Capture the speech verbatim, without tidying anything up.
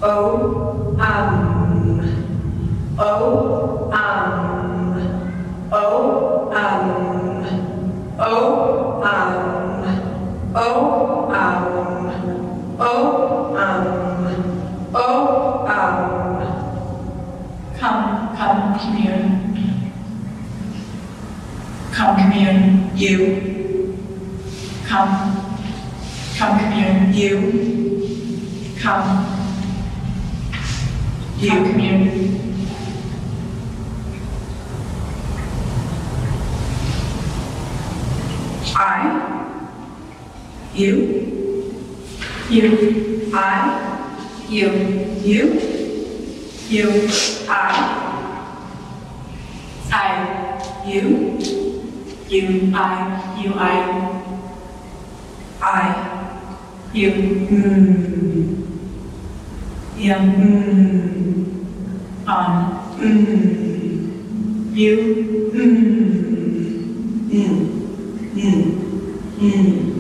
O, um, O, um, O, um, O, um, O, um, O, um, O, um. Come, come, come here. Come, come here. You. Come. Come, come here. You. Come. You. Come, come here. I. You. You. I. You. You. You. I. I. You. You. I. You. I. I. You. Mm. Yeah. Mm. On. Mm. You. Mm. Mm. Mm. Mm.